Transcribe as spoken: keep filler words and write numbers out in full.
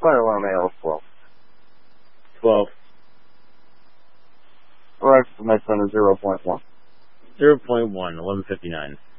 Fire alarm A L twelve. twelve. Alright, my son is zero point one. zero point one, eleven fifty-nine.